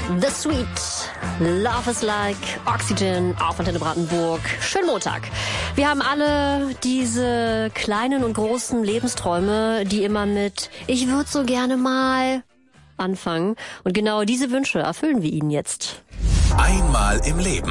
The Sweet, Love is Like Oxygen auf Antenne Brandenburg. Schönen Montag. Wir haben alle diese kleinen und großen Lebensträume, die immer mit "Ich würde so gerne mal" anfangen. Und genau diese Wünsche erfüllen wir Ihnen jetzt. Einmal im Leben.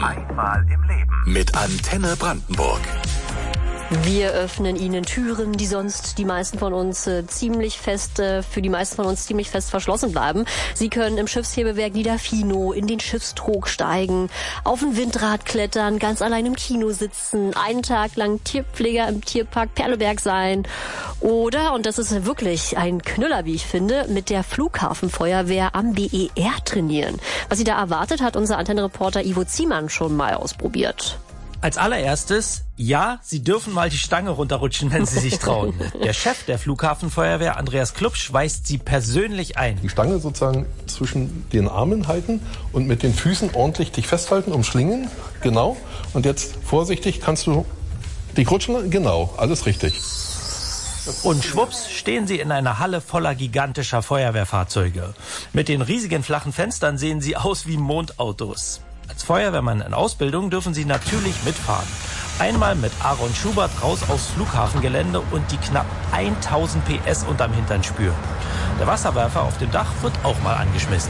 Mit Antenne Brandenburg. Wir öffnen Ihnen Türen, die sonst für die meisten von uns ziemlich fest verschlossen bleiben. Sie können im Schiffshebewerk Niederfino in den Schiffstrog steigen, auf ein Windrad klettern, ganz allein im Kino sitzen, einen Tag lang Tierpfleger im Tierpark Perleberg sein oder, und das ist wirklich ein Knüller, wie ich finde, mit der Flughafenfeuerwehr am BER trainieren. Was Sie da erwartet, hat unser Antenne-Reporter Ivo Ziemann schon mal ausprobiert. Als allererstes, ja, Sie dürfen mal die Stange runterrutschen, wenn Sie sich trauen. Der Chef der Flughafenfeuerwehr, Andreas Klubsch, weist Sie persönlich ein. Die Stange sozusagen zwischen den Armen halten und mit den Füßen ordentlich dich festhalten, umschlingen. Genau. Und jetzt vorsichtig kannst du dich rutschen. Genau, alles richtig. Und schwupps stehen Sie in einer Halle voller gigantischer Feuerwehrfahrzeuge. Mit den riesigen flachen Fenstern sehen Sie aus wie Mondautos. Als Feuerwehrmann in Ausbildung dürfen Sie natürlich mitfahren. Einmal mit Aaron Schubert raus aufs Flughafengelände und die knapp 1000 PS unterm Hintern spüren. Der Wasserwerfer auf dem Dach wird auch mal angeschmissen.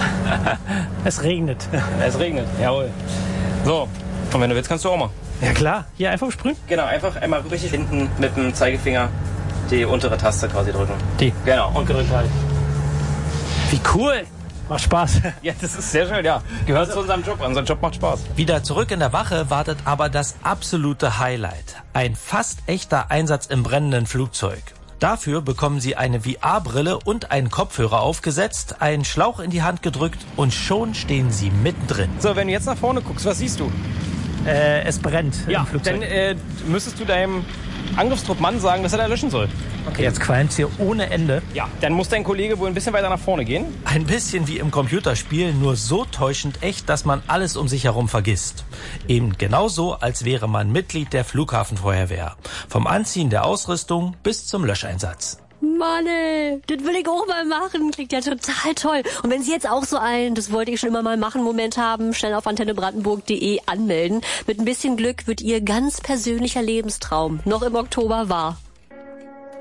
Es regnet, jawohl. So, und wenn du willst, kannst du auch mal. Ja klar, hier einfach sprühen. Genau, einfach einmal richtig hinten mit dem Zeigefinger die untere Taste quasi drücken. Die? Genau, und gedrückt halten. Wie cool! Macht Spaß. Ja, das ist sehr schön, ja. Gehört zu unserem Job. Unser Job macht Spaß. Wieder zurück in der Wache wartet aber das absolute Highlight. Ein fast echter Einsatz im brennenden Flugzeug. Dafür bekommen Sie eine VR-Brille und einen Kopfhörer aufgesetzt, einen Schlauch in die Hand gedrückt und schon stehen Sie mittendrin. So, wenn du jetzt nach vorne guckst, was siehst du? Es brennt im Flugzeug. Dann müsstest du deinem Angriffstruppmann sagen, dass er da löschen soll. Okay, jetzt qualmt's hier ohne Ende. Ja, dann muss dein Kollege wohl ein bisschen weiter nach vorne gehen. Ein bisschen wie im Computerspiel, nur so täuschend echt, dass man alles um sich herum vergisst. Eben genauso, als wäre man Mitglied der Flughafenfeuerwehr. Vom Anziehen der Ausrüstung bis zum Löscheinsatz. Mann ey, das will ich auch mal machen. Klingt ja total toll. Und wenn Sie jetzt auch so einen, das wollte ich schon immer mal machen, Moment haben, schnell auf antennebrandenburg.de anmelden. Mit ein bisschen Glück wird Ihr ganz persönlicher Lebenstraum noch im Oktober wahr.